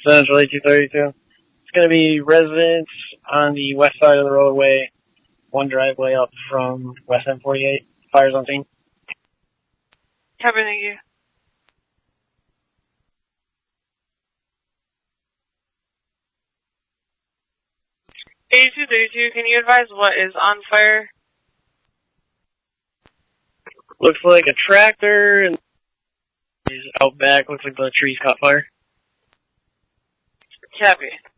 Centrally 232. It's going to be residents on the west side of the roadway, one driveway up from West M48. Fires on scene. Copy, thank you. A232, can you advise what is on fire? Looks like a tractor, and he's out back. Looks like the trees caught fire. Copy.